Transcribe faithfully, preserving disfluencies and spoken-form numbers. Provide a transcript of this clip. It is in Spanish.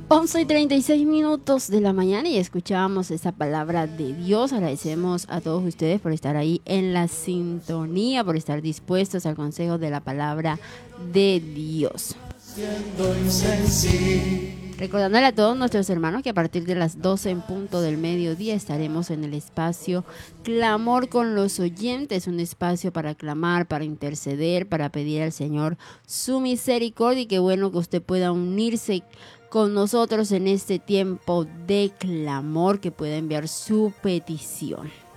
once y treinta y seis minutos de la mañana y escuchábamos esa palabra de Dios. Agradecemos a todos ustedes por estar ahí en la sintonía, por estar dispuestos al consejo de la palabra de Dios. Recordándole a todos nuestros hermanos que a partir de las doce en punto del mediodía estaremos en el espacio Clamor con los Oyentes, un espacio para clamar, para interceder, para pedir al Señor su misericordia, y qué bueno que usted pueda unirse con nosotros en este tiempo de clamor, que pueda enviar su petición.